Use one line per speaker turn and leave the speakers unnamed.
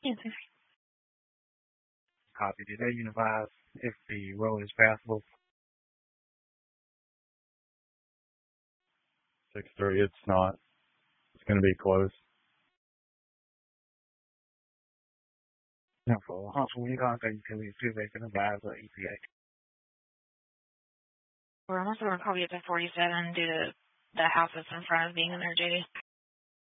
Yes, sir.
Copy. Did they advise if the road is passable?
6-3, it's not. It's going to be close.
No, for when you contact utilities, see if they can advise the EPA.
We're almost going to call you at 47 due to the house that's in front of being in there, JD.